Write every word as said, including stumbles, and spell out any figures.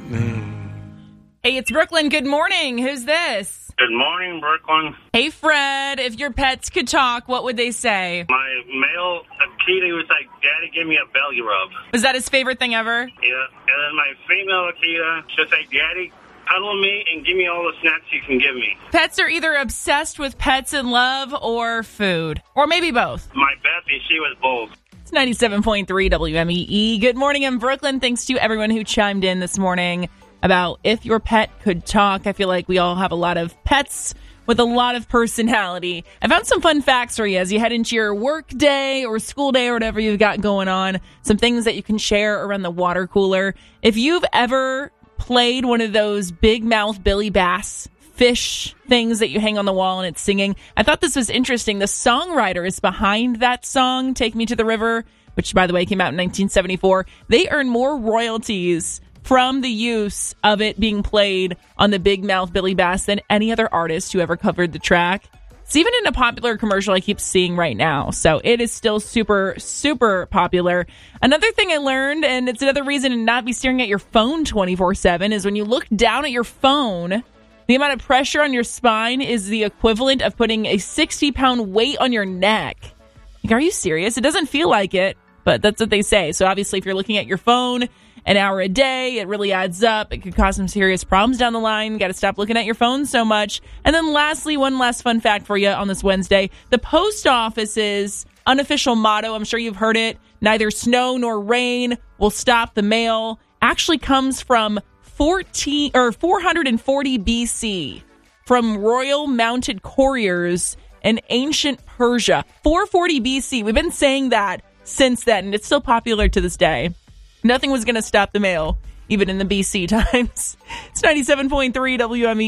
Hey, it's Brooklyn. Good morning. Who's this? Good morning, Brooklyn. Hey, Fred. If your pets could talk, what would they say? My male Akita was like, Daddy, give me a belly rub. Was that his favorite thing ever? Yeah. And then my female Akita, she'll say, Daddy, cuddle me and give me all the snacks you can give me. Pets are either obsessed with pets and love or food. Or maybe both. My Bethie, she was both. It's ninety-seven point three W M E E. Good morning in Brooklyn. Thanks to everyone who chimed in this morning about if your pet could talk. I feel like we all have a lot of pets with a lot of personality. I found some fun facts for you as you head into your work day or school day or whatever you've got going on. Some things that you can share around the water cooler. If you've ever played one of those big mouth Billy Bass fish things that you hang on the wall and it's singing, I thought this was interesting. The songwriter is behind that song, Take Me to the River, which, by the way, came out in nineteen seventy-four. They earn more royalties from the use of it being played on the Big Mouth Billy Bass than any other artist who ever covered the track. It's even in a popular commercial I keep seeing right now. So it is still super, super popular. Another thing I learned, and it's another reason to not be staring at your phone twenty-four seven, is when you look down at your phone, the amount of pressure on your spine is the equivalent of putting a sixty pound weight on your neck. Like, are you serious? It doesn't feel like it, but that's what they say. So obviously, if you're looking at your phone an hour a day, it really adds up. It could cause some serious problems down the line. Got to stop looking at your phone so much. And then lastly, one last fun fact for you on this Wednesday. The post office's unofficial motto, I'm sure you've heard it, neither snow nor rain will stop the mail, actually comes from fourteen or four hundred forty B C from Royal Mounted Couriers in ancient Persia. four forty B C. We've been saying that since then, and it's still popular to this day. Nothing was going to stop the mail, even in the B C times. It's ninety-seven point three W M E.